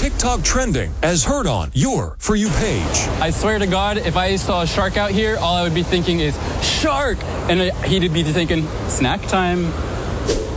TikTok trending as heard on your For You page. I swear to God, if I saw a shark out here, all I would be thinking is, shark! And he'd be thinking, snack time.